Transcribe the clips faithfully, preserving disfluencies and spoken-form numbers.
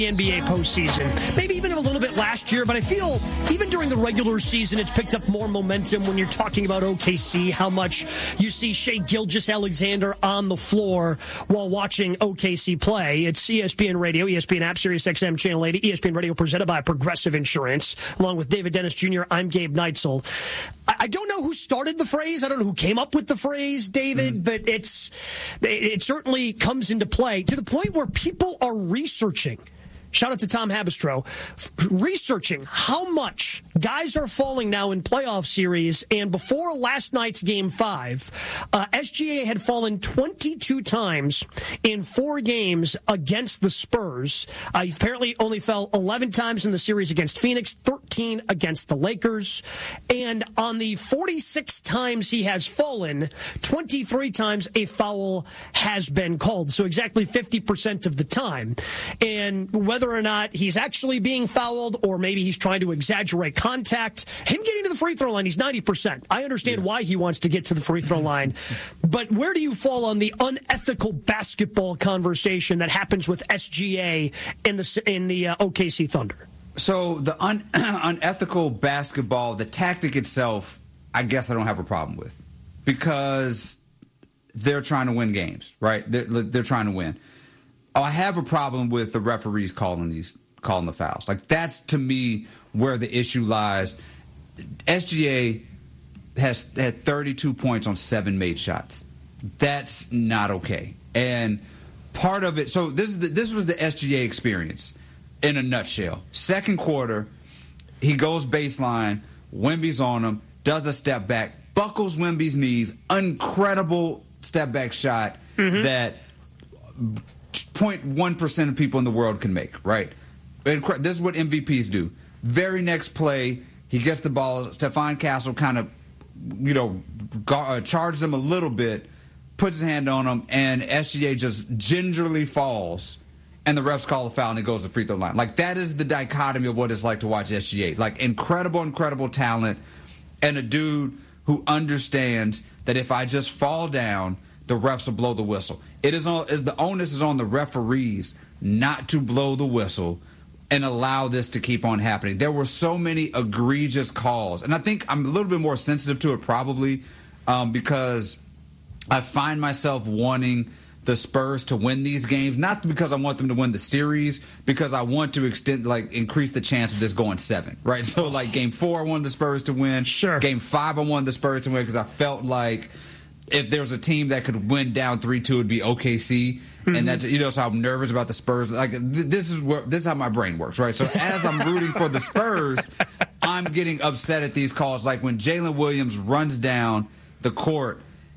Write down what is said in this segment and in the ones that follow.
N B A postseason. Maybe even a little bit last year, but I feel even during the regular season, it's picked up more momentum when you're talking about O K C, how much you see Shai Gilgeous-Alexander on the floor while watching O K C play. It's E S P N Radio, E S P N App, Sirius X M Channel eighty, E S P N Radio presented by Progressive Insurance. Along with David Dennis Junior, I'm Gabe Neitzel. I don't know who started the phrase. I don't know who came up with the phrase, David, mm. but it's it certainly comes into play to the point where people are researching. Shout out to Tom Habistro, researching how much guys are falling now in playoff series. And before last night's game five, uh, S G A had fallen twenty-two times in four games against the Spurs. Uh, he apparently only fell eleven times in the series against Phoenix, thirteen against the Lakers. And on the forty-six times he has fallen, twenty-three times a foul has been called. So exactly fifty percent of the time. And whether Whether or not he's actually being fouled or maybe he's trying to exaggerate contact, him getting to the free throw line, he's ninety percent. I understand yeah. why he wants to get to the free throw line. But where do you fall on the unethical basketball conversation that happens with S G A in the, in the uh, O K C Thunder? So the un- unethical basketball, the tactic itself, I guess I don't have a problem with. Because they're trying to win games, right? They're, they're trying to win. I have a problem with the referees calling these calling the fouls. Like, that's, to me, where the issue lies. S G A has had thirty-two points on seven made shots. That's not okay. And part of it, so this is the, this was the S G A experience in a nutshell. Second quarter, he goes baseline, Wemby's on him, does a step back, buckles Wemby's knees, incredible step back shot mm-hmm. that zero point one percent of people in the world can make, right? This is what M V Ps do. Very next play, he gets the ball. Stephon Castle kind of, you know, uh, charges him a little bit, puts his hand on him, and S G A just gingerly falls, and the refs call a foul, and it goes to the free throw line. Like, that is the dichotomy of what it's like to watch S G A. Like, incredible, incredible talent, and a dude who understands that if I just fall down, the refs will blow the whistle. It is on, the onus is on the referees not to blow the whistle and allow this to keep on happening. There were so many egregious calls, and I think I'm a little bit more sensitive to it probably um, because I find myself wanting the Spurs to win these games, not because I want them to win the series, because I want to extend, like, increase the chance of this going seven, right? So, like, game four, I wanted the Spurs to win. Sure. Game five, I wanted the Spurs to win because I felt like if there was a team that could win down three two, it'd be O K C. Mm-hmm. And that, you know, so I'm nervous about the Spurs. Like, th- this is where this is how my brain works, right? So as I'm rooting for the Spurs, I'm getting upset at these calls. Like when Jalen Williams runs down the court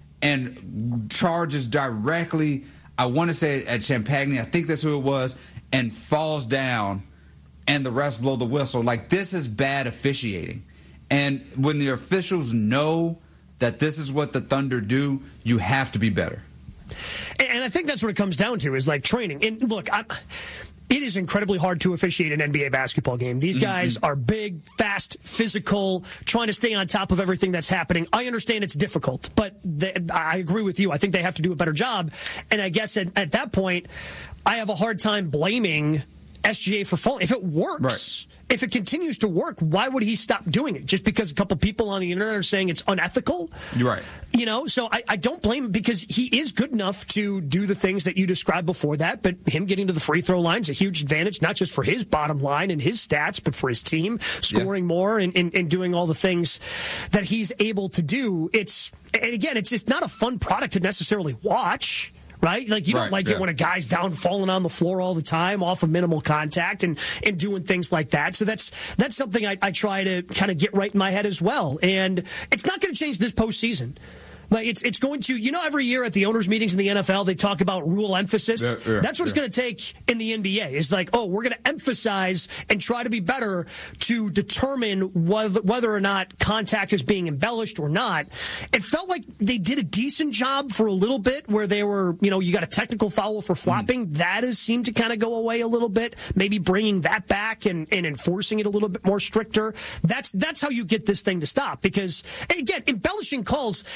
and charges directly, I want to say at Champagne, I think that's who it was, and falls down, and the refs blow the whistle. Like, this is bad officiating. And when the officials know that this is what the Thunder do, you have to be better. And I think that's what it comes down to, is like training. And look, I'm, it is incredibly hard to officiate an N B A basketball game. These guys mm-hmm. are big, fast, physical, trying to stay on top of everything that's happening. I understand it's difficult, but they, I agree with you. I think they have to do a better job. And I guess at, at that point, I have a hard time blaming S G A for falling. If it works, right. If it continues to work, why would he stop doing it? Just because a couple people on the internet are saying it's unethical? You're right. You know, so I, I don't blame him, because he is good enough to do the things that you described before that, but him getting to the free throw line is a huge advantage, not just for his bottom line and his stats, but for his team, scoring yeah. more and, and, and doing all the things that he's able to do. It's, and again, it's just not a fun product to necessarily watch. Right? Like, you right, don't like yeah. it when a guy's down falling on the floor all the time off of minimal contact and, and doing things like that. So that's that's something I, I try to kind of get right in my head as well. And it's not going to change this postseason. Like, it's it's going to, you know, every year at the owners' meetings in the N F L, they talk about rule emphasis. Yeah, yeah, That's what yeah. it's going to take in the N B A. It's like, oh, we're going to emphasize and try to be better to determine whether, whether or not contact is being embellished or not. It felt like they did a decent job for a little bit, where they were, you know, you got a technical foul for flopping. Mm. That has seemed to kind of go away a little bit. Maybe bringing that back and, and enforcing it a little bit more stricter. That's, that's how you get this thing to stop. Because, again, embellishing calls, people want to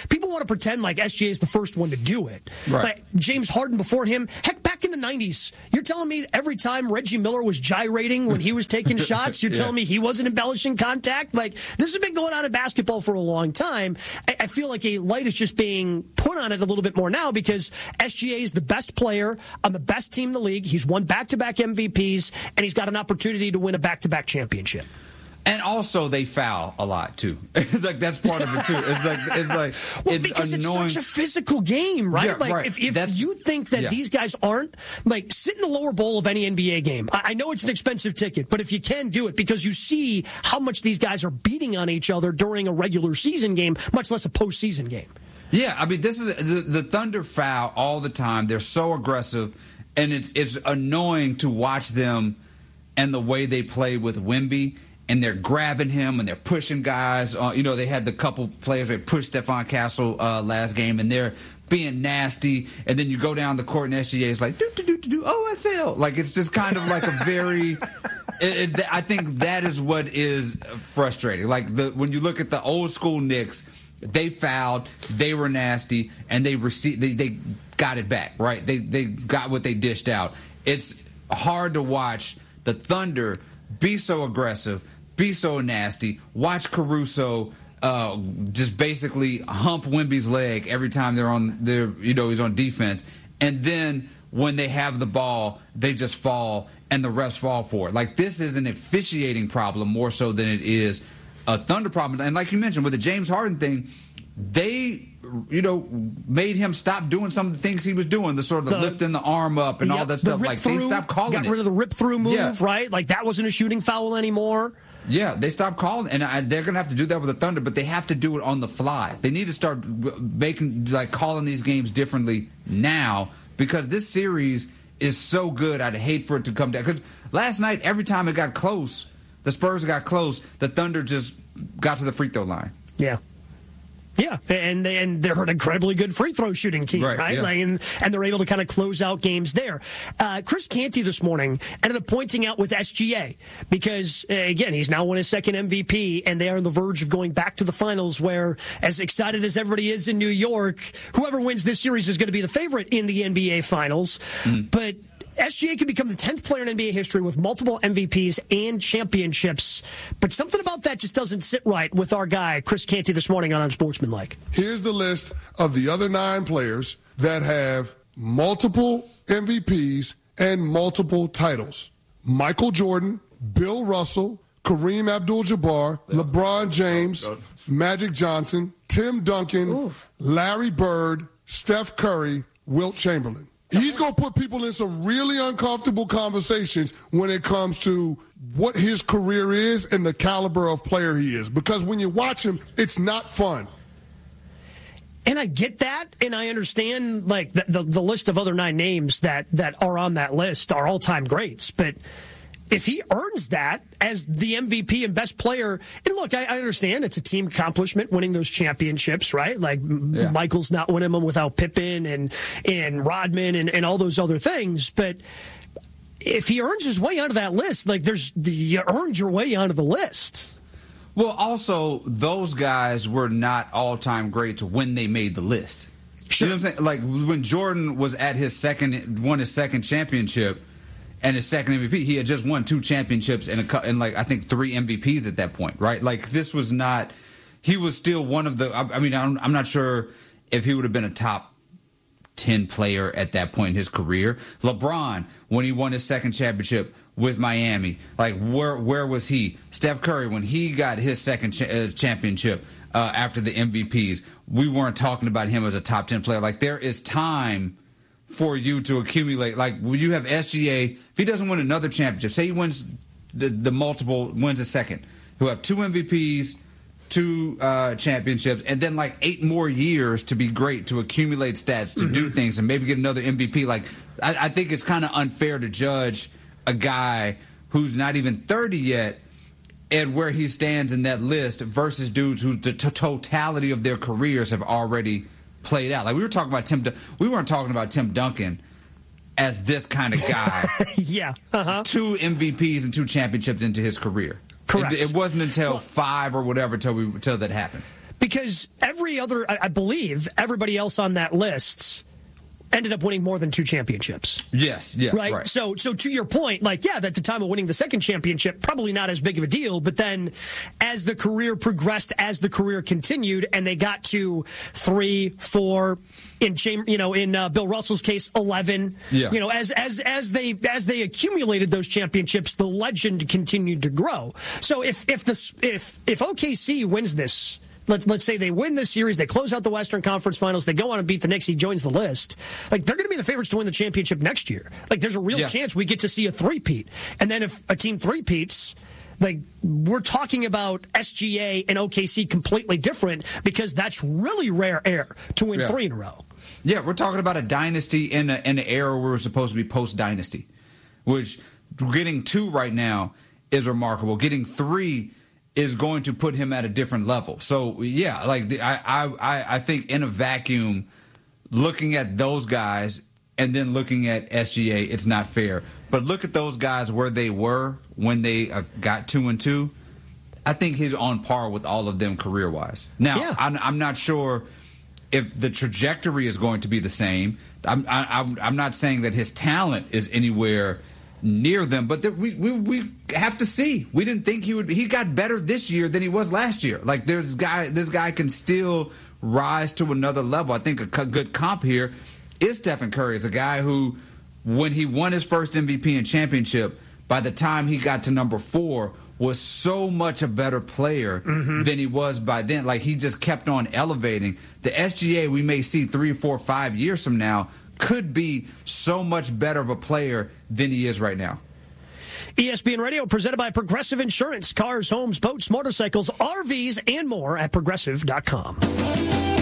to pretend like S G A is the first one to do it. Right. Like James Harden before him, heck, back in the nineties, you're telling me every time Reggie Miller was gyrating when he was taking shots, you're yeah. telling me he wasn't embellishing contact? Like, this has been going on in basketball for a long time. I, I feel like a light is just being put on it a little bit more now because S G A is the best player on the best team in the league. He's won back-to-back M V Ps, and he's got an opportunity to win a back-to-back championship. And also, they foul a lot too. Like that's part of it too. It's like it's like well, it's because annoying. It's such a physical game, right? Yeah, like right. if, if That's, you think that yeah. these guys aren't like sit in the lower bowl of any N B A game. I, I know it's an expensive ticket, but if you can do it, because you see how much these guys are beating on each other during a regular season game, much less a postseason game. Yeah, I mean, this is the, the Thunder foul all the time. They're so aggressive, and it's it's annoying to watch them and the way they play with Wemby. And they're grabbing him and they're pushing guys. Uh, you know, they had the couple players that pushed Stephon Castle uh, last game, and they're being nasty. And then you go down the court, and S G A is like, do, do, do, do, do. Oh, I fell. Like, it's just kind of like a very it, it, I think that is what is frustrating. Like, the when you look at the old school Knicks, they fouled, they were nasty, and they received, they, they got it back, right? They, they got what they dished out. It's hard to watch the Thunder be so aggressive, be so nasty. Watch Caruso uh, just basically hump Wemby's leg every time they're on their, you know, he's on defense. And then when they have the ball, they just fall and the refs fall for it. Like, this is an officiating problem more so than it is a Thunder problem. And like you mentioned with the James Harden thing, they, you know, made him stop doing some of the things he was doing, the sort of the, lifting the arm up and yep, all that stuff. Like, through, they stopped calling got it. Got rid of the rip through move, yeah. right? Like, that wasn't a shooting foul anymore. Yeah, they stopped calling, and I, they're going to have to do that with the Thunder, but they have to do it on the fly. They need to start making, like, calling these games differently now, because this series is so good. I'd hate for it to come down. Because last night, every time it got close, the Spurs got close, the Thunder just got to the free throw line. Yeah. Yeah, and they, and they're an incredibly good free throw shooting team, right? right? Yeah. Like, and, and they're able to kind of close out games there. Uh, Chris Canty this morning ended up pointing out with S G A because, uh, again, he's now won his second M V P, and they are on the verge of going back to the finals where, as excited as everybody is in New York, whoever wins this series is going to be the favorite in the N B A Finals. Mm. But S G A could become the tenth player in N B A history with multiple M V Ps and championships. But something about that just doesn't sit right with our guy, Chris Canty, this morning on Unsportsmanlike. Here's the list of the other nine players that have multiple M V Ps and multiple titles. Michael Jordan, Bill Russell, Kareem Abdul-Jabbar, LeBron James, Magic Johnson, Tim Duncan, Oof. Larry Bird, Steph Curry, Wilt Chamberlain. He's going to put people in some really uncomfortable conversations when it comes to what his career is and the caliber of player he is. Because when you watch him, it's not fun. And I get that, and I understand, like, the, the, the list of other nine names that, that are on that list are all-time greats. But if he earns that as the M V P and best player, and look, I, I understand it's a team accomplishment winning those championships, right? Like, yeah. Michael's not winning them without Pippen and, and Rodman and, and all those other things. But if he earns his way onto that list, like, there's you earned your way onto the list. Well, also, those guys were not all-time greats when they made the list. Sure. You know what I'm saying? Like, when Jordan was at his second, won his second championship, and his second M V P, he had just won two championships and, a, and like I think three M V Ps at that point, right? Like, this was not. He was still one of the. I, I mean, I'm, I'm not sure if he would have been a top ten player at that point in his career. LeBron, when he won his second championship with Miami, like where where was he? Steph Curry, when he got his second cha- uh, championship uh, after the M V Ps, we weren't talking about him as a top ten player. Like, there is time for you to accumulate. Like, when you have S G A, if he doesn't win another championship, say he wins the, the multiple, wins a second, he'll have two M V Ps, two uh, championships, and then like eight more years to be great, to accumulate stats, to mm-hmm. do things, and maybe get another M V P. Like, I, I think it's kind of unfair to judge a guy who's not even thirty yet and where he stands in that list versus dudes who the t- totality of their careers have already played out. Like, we were talking about Tim, we weren't talking about Tim Duncan as this kind of guy. yeah, uh-huh. Two M V Ps and two championships into his career. Correct. It, it wasn't until well, five or whatever till we till that happened. because every other, I, I believe, everybody else on that list ended up winning more than two championships. Yes, yes, right? right. So, so to your point, like, yeah, at the time of winning the second championship, probably not as big of a deal. But then, as the career progressed, as the career continued, and they got to three, four, in you know, in uh, Bill Russell's case, eleven. Yeah. You know, as as as they as they accumulated those championships, the legend continued to grow. So, if if this if if O K C wins this. Let's let's say they win this series, they close out the Western Conference Finals, they go on and beat the Knicks, he joins the list. Like, they're going to be the favorites to win the championship next year. Like, there's a real yeah. chance we get to see a three-peat. And then if a team three-peats, like, we're talking about S G A and O K C completely different, because that's really rare air to win yeah. three in a row. Yeah, we're talking about a dynasty in, a, in an era where we're supposed to be post-dynasty, which getting two right now is remarkable. Getting three is going to put him at a different level. So, yeah, like the, I, I, I think in a vacuum, looking at those guys and then looking at S G A, it's not fair. But look at those guys where they were when they uh, got two and two. I think he's on par with all of them career-wise. Now, yeah. I'm, I'm not sure if the trajectory is going to be the same. I'm, I, I'm, I'm not saying that his talent is anywhere near them, but we, we we have to see. We didn't think he would. He got better this year than he was last year. Like, there's guy, this guy can still rise to another level. I think a good comp here is Stephen Curry. It's a guy who, when he won his first M V P and championship, by the time he got to number four, was so much a better player mm-hmm. than he was by then. Like, he just kept on elevating. The S G A we may see three, four, five years from now could be so much better of a player than he is right now. E S P N Radio, presented by Progressive Insurance. Cars, homes, boats, motorcycles, R Vs, and more at progressive dot com.